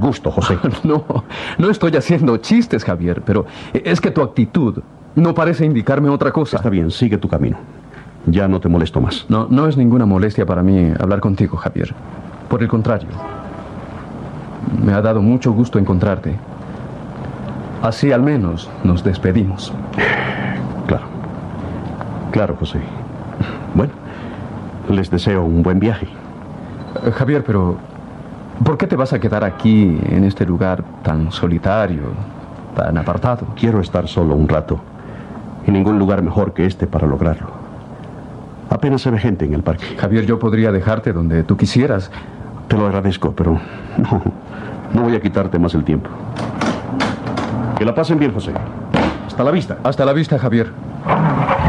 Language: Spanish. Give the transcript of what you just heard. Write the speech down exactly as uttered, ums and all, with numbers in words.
gusto, José. No, no estoy haciendo chistes, Javier, pero es que tu actitud no parece indicarme otra cosa. Está bien, sigue tu camino. Ya no te molesto más. No, no es ninguna molestia para mí hablar contigo, Javier. Por el contrario, me ha dado mucho gusto encontrarte. Así al menos nos despedimos. Claro. Claro, José. Bueno, les deseo un buen viaje. Eh, Javier, pero ¿por qué te vas a quedar aquí, en este lugar tan solitario, tan apartado? Quiero estar solo un rato. Y ningún lugar mejor que este para lograrlo. Apenas se ve gente en el parque. Javier, yo podría dejarte donde tú quisieras. Te lo agradezco, pero no, no voy a quitarte más el tiempo. Que la pasen bien, José. Hasta la vista. Hasta la vista, Javier.